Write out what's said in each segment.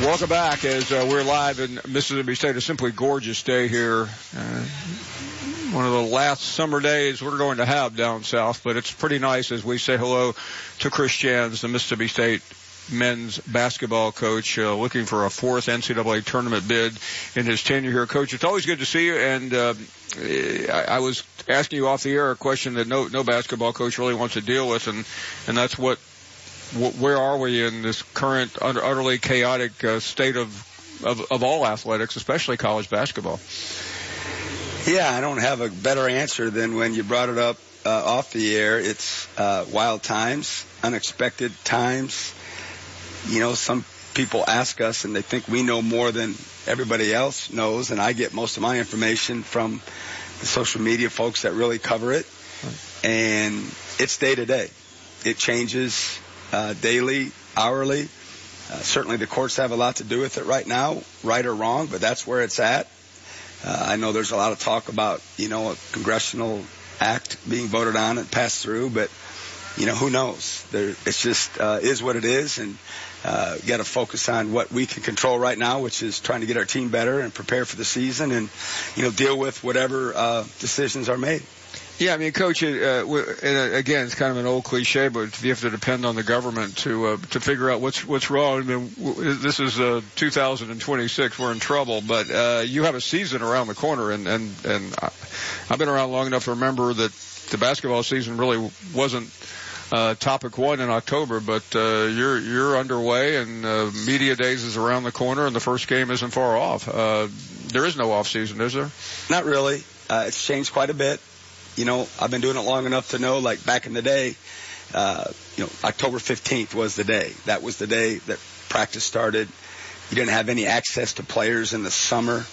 Welcome back as we're live in Mississippi State. A simply gorgeous day here. One of the last summer days we're going to have down south, but it's pretty nice as we say hello to Chris Jans, the Mississippi State men's basketball coach, looking for a fourth NCAA tournament bid in his tenure here. Coach, it's always good to see you, and I was asking you off the air a question that no basketball coach really wants to deal with, and that's where are we in this current utterly chaotic state of all athletics, especially college basketball? Yeah, I don't have a better answer than when you brought it up off the air. It's wild times, unexpected times. You know, some people ask us and they think we know more than everybody else knows, and I get most of my information from the social media folks that really cover it. And it's day to day. It changes daily, hourly. Certainly the courts have a lot to do with it right now, right or wrong, but that's where it's at. I know there's a lot of talk about, a congressional act being voted on and passed through, but, who knows? It's just is what it is, and got to focus on what we can control right now, which is trying to get our team better and prepare for the season and, deal with whatever decisions are made. Yeah, I mean, Coach, and again, it's kind of an old cliche, but you have to depend on the government to figure out what's wrong. I mean, this is 2026. We're in trouble, but you have a season around the corner, and I've been around long enough to remember that the basketball season really wasn't topic one in October, but you're underway, and media days is around the corner, and the first game isn't far off. There is no off season, is there? Not really. It's changed quite a bit. I've been doing it long enough to know, like back in the day, October 15th was the day. That was the day that practice started. You didn't have any access to players in the summer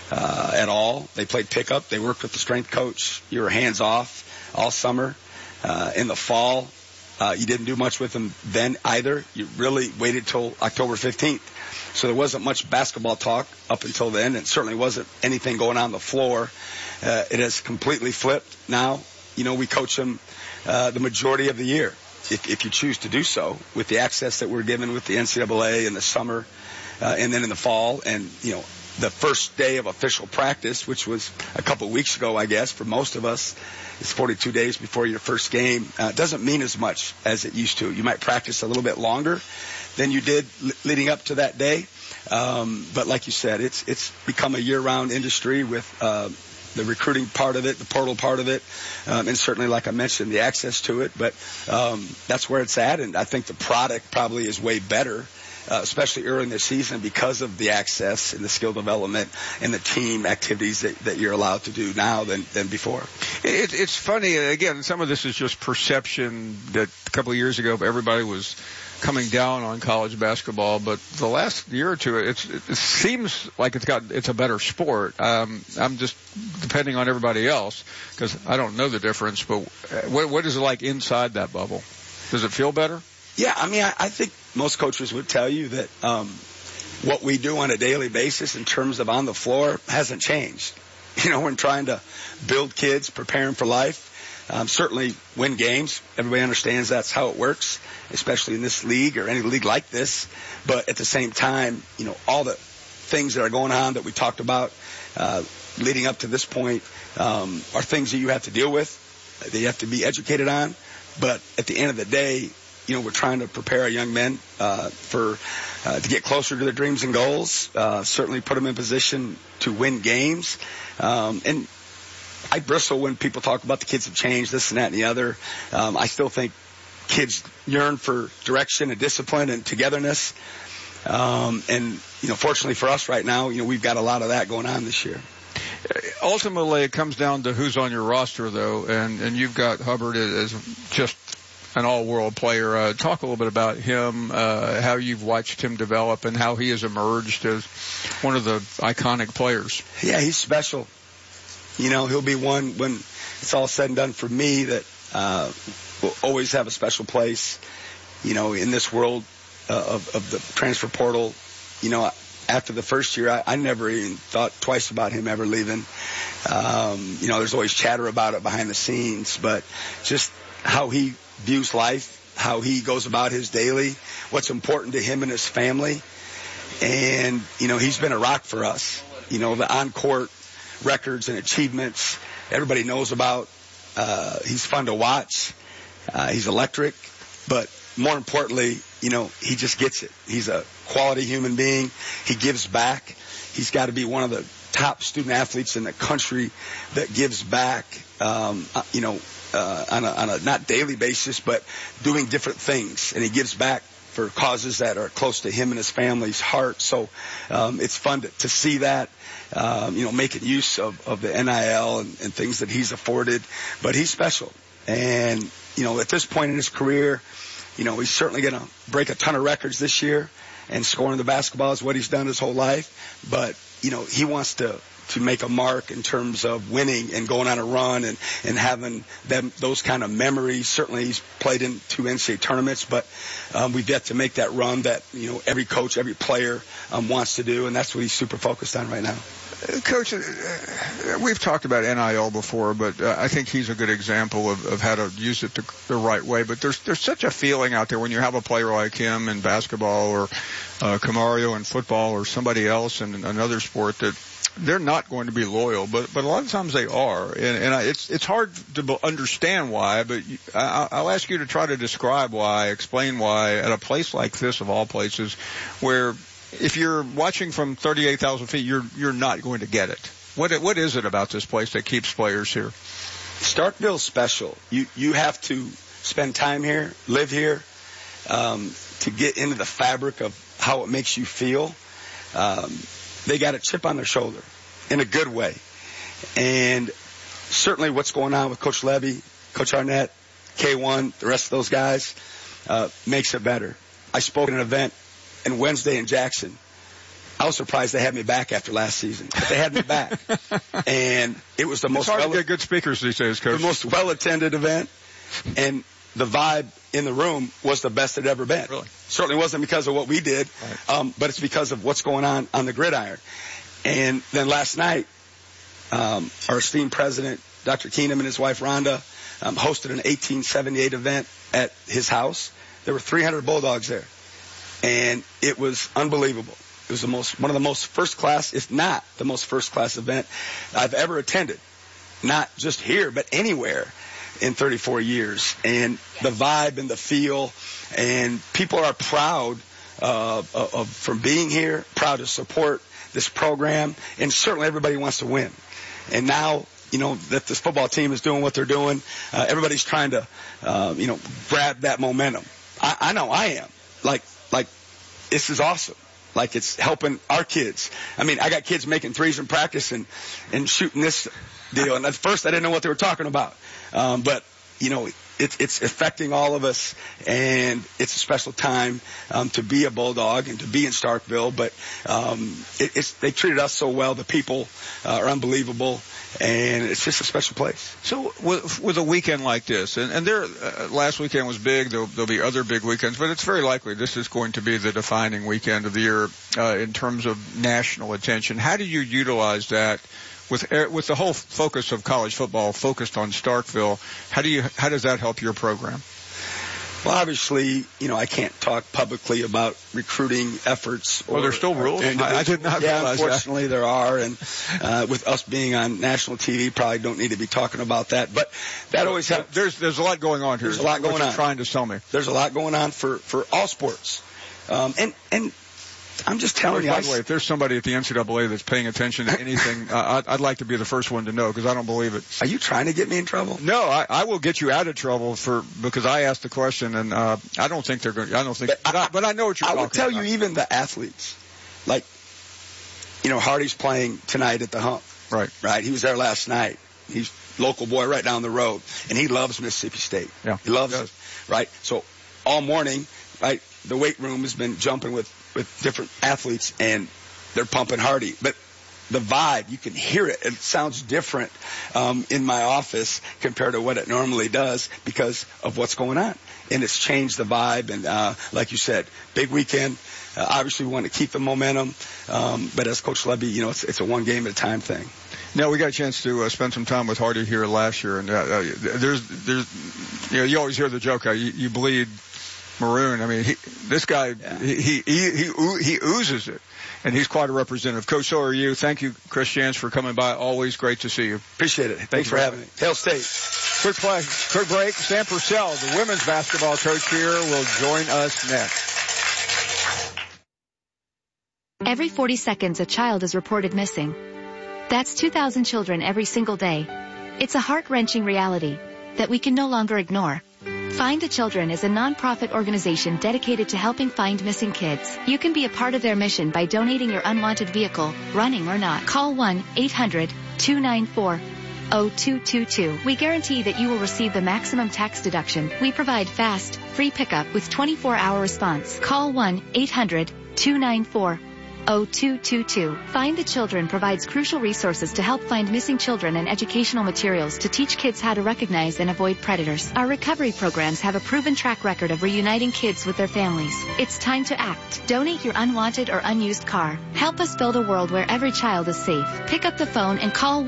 at all. They played pickup. They worked with the strength coach. You were hands off all summer. In the fall, you didn't do much with them then either. You really waited till October 15th. So there wasn't much basketball talk up until then, and certainly wasn't anything going on the floor. It has completely flipped now. We coach them the majority of the year, if you choose to do so, with the access that we're given with the NCAA in the summer and then in the fall. And, the first day of official practice, which was a couple of weeks ago, I guess, for most of us, it's 42 days before your first game. Doesn't mean as much as it used to. You might practice a little bit longer than you did leading up to that day. But like you said, it's become a year-round industry with the recruiting part of it, the portal part of it, and certainly, like I mentioned, the access to it. But that's where it's at, and I think the product probably is way better, especially early in the season, because of the access and the skill development and the team activities that you're allowed to do now than before. It's funny, again, some of this is just perception that a couple of years ago everybody was coming down on college basketball, but the last year or two, it seems like it's a better sport. I'm just depending on everybody else because I don't know the difference, but what is it like inside that bubble? Does it feel better? Yeah, I mean, I think most coaches would tell you that what we do on a daily basis in terms of on the floor hasn't changed. We're trying to build kids, prepare them for life. Certainly win games. Everybody understands that's how it works, especially in this league or any league like this. But at the same time, all the things that are going on that we talked about leading up to this point are things that you have to deal with, that you have to be educated on. But at the end of the day, we're trying to prepare our young men to get closer to their dreams and goals, certainly put them in position to win games. And I bristle when people talk about the kids have changed, this and that and the other. I still think kids yearn for direction and discipline and togetherness. And fortunately for us right now, we've got a lot of that going on this year. Ultimately, it comes down to who's on your roster, though, and you've got Hubbard as just an all-world player. Talk a little bit about him, how you've watched him develop, and how he has emerged as one of the iconic players. Yeah, he's special. He'll be one when it's all said and done for me that will always have a special place, in this world of the transfer portal. After the first year, I never even thought twice about him ever leaving. There's always chatter about it behind the scenes, but just how he views life, how he goes about his daily, what's important to him and his family. And, he's been a rock for us. The on-court records and achievements everybody knows about. He's fun to watch. He's electric. But more importantly, he just gets it. He's a quality human being. He gives back. He's got to be one of the top student athletes in the country that gives back, on a not daily basis, but doing different things. And he gives back for causes that are close to him and his family's heart. So it's fun to see that, making use of the NIL and things that he's afforded. But he's special. And, at this point in his career, he's certainly going to break a ton of records this year. And scoring the basketball is what he's done his whole life. But, he wants to make a mark in terms of winning and going on a run and having those kind of memories. Certainly he's played in 2 NCAA tournaments, but we've yet to make that run that, every coach, every player wants to do, and that's what he's super focused on right now. Coach, we've talked about NIL before, but I think he's a good example of how to use it the right way. But there's such a feeling out there when you have a player like him in basketball or Camario in football or somebody else in another sport that they're not going to be loyal, but a lot of times they are, and it's hard to understand why. But I'll ask you to try to explain why at a place like this, of all places, where if you're watching from 38,000 feet, you're not going to get it. What is it about this place that keeps players here? Starkville's special. You have to spend time here, live here, to get into the fabric of how it makes you feel. They got a chip on their shoulder in a good way. And certainly what's going on with Coach Levy, Coach Arnett, K1, the rest of those guys, makes it better. I spoke at an event on Wednesday in Jackson. I was surprised they had me back after last season, but they had me back. And it was the most... It's hard to get good speakers these days, Coach. The most well-attended event, and the vibe in the room was the best it had ever been. Really? Certainly wasn't because of what we did, right. But it's because of what's going on the gridiron. And then last night, our esteemed president, Dr. Keenum, and his wife, Rhonda, hosted an 1878 event at his house. There were 300 Bulldogs there. And it was unbelievable. It was one of the most first-class, if not the most first-class event I've ever attended. Not just here, but anywhere in 34 years. And the vibe and the feel, and people are proud from being here, proud to support this program, and certainly everybody wants to win. And now, that this football team is doing what they're doing, everybody's trying to, grab that momentum. I know I am. Like, this is awesome. Like, it's helping our kids. I mean, I got kids making threes in practice and shooting this deal. And at first I didn't know what they were talking about. But, it's affecting all of us, and it's a special time to be a Bulldog and to be in Starkville. But they treated us so well. The people are unbelievable, and it's just a special place. So with a weekend like this, and last weekend was big. There'll be other big weekends, but it's very likely this is going to be the defining weekend of the year in terms of national attention. How do you utilize that? With the whole focus of college football focused on Starkville, how does that help your program? Well, obviously, I can't talk publicly about recruiting efforts. There's still rules? I did not realize that. Unfortunately, there are. And with us being on national TV, probably don't need to be talking about that. But that always helps. There's a lot going on here. There's a lot going on. You're trying to sell me. There's a lot going on for all sports. And I'm just telling you. By the way, if there's somebody at the NCAA that's paying attention to anything, I'd like to be the first one to know, because I don't believe it. Are you trying to get me in trouble? No, I will get you out of trouble because I asked the question, and I don't think they're going. I don't think. But I know what you're talking about. I will tell you, even the athletes, like, Hardy's playing tonight at the Hump. Right. Right. He was there last night. He's a local boy right down the road, and he loves Mississippi State. Yeah. He loves it. Right. So all morning, right, the weight room has been jumping with different athletes, and they're pumping Hardy. But the vibe, you can hear it. It sounds different in my office compared to what it normally does because of what's going on. And it's changed the vibe. And like you said, big weekend. Obviously, we want to keep the momentum. But as Coach Levy, it's a one game at a time thing. Now, we got a chance to spend some time with Hardy here last year. And there's you always hear the joke, you bleed maroon. I mean, this guy, he oozes it. And he's quite a representative. Coach, so are you. Thank you, Chris Jans, for coming by. Always great to see you. Appreciate it. Thanks for having me. Hail State. Quick break. Sam Purcell, the women's basketball coach here, will join us next. Every 40 seconds, a child is reported missing. That's 2,000 children every single day. It's a heart-wrenching reality that we can no longer ignore. Find the Children is a non-profit organization dedicated to helping find missing kids. You can be a part of their mission by donating your unwanted vehicle, running or not. Call 1-800-294-0222. We guarantee that you will receive the maximum tax deduction. We provide fast, free pickup with 24-hour response. Call 1-800-294-0222. Find the Children provides crucial resources to help find missing children and educational materials to teach kids how to recognize and avoid predators. Our recovery programs have a proven track record of reuniting kids with their families. It's time to act. Donate your unwanted or unused car. Help us build a world where every child is safe. Pick up the phone and call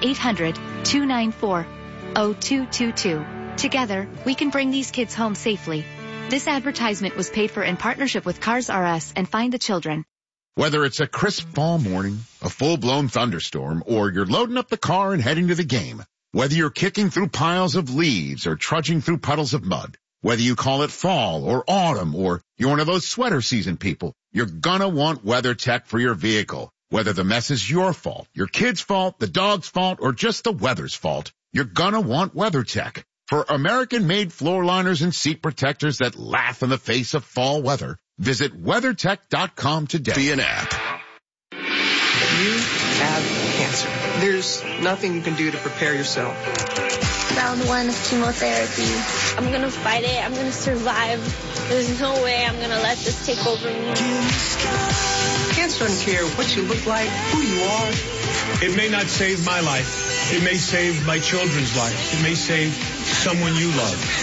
1-800-294-0222. Together, we can bring these kids home safely. This advertisement was paid for in partnership with Cars R Us and Find the Children. Whether it's a crisp fall morning, a full-blown thunderstorm, or you're loading up the car and heading to the game, whether you're kicking through piles of leaves or trudging through puddles of mud, whether you call it fall or autumn or you're one of those sweater season people, you're gonna want WeatherTech for your vehicle. Whether the mess is your fault, your kid's fault, the dog's fault, or just the weather's fault, you're gonna want WeatherTech. For American-made floor liners and seat protectors that laugh in the face of fall weather, visit WeatherTech.com today. Be an app. You have cancer. There's nothing you can do to prepare yourself. Round 1 of chemotherapy. I'm going to fight it. I'm going to survive. There's no way I'm going to let this take over me. Cancer doesn't care what you look like, who you are. It may not save my life. It may save my children's life. It may save someone you love.